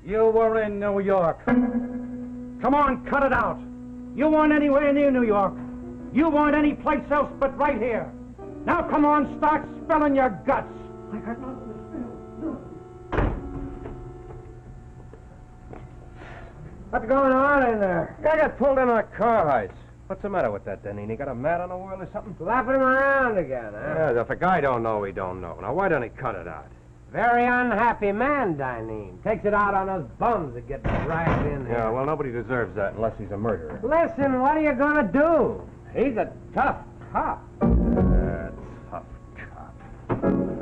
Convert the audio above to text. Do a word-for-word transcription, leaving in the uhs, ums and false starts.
You were in New York. Come on, cut it out. You weren't anywhere near New York. You weren't any place else but right here. Now come on, start spilling your guts. I got nothing to spill. What's going on in there? I got pulled in on car heights. What's the matter with that, Denny? He got a mat on the wheel or something? Slapping him around again, huh? Yeah, if a guy don't know, he don't know. Now, why don't he cut it out? Very unhappy man, Dineen. Takes it out on those bums that get dragged in here. Yeah, well, nobody deserves that unless he's a murderer. Listen, what are you going to do? He's a tough cop.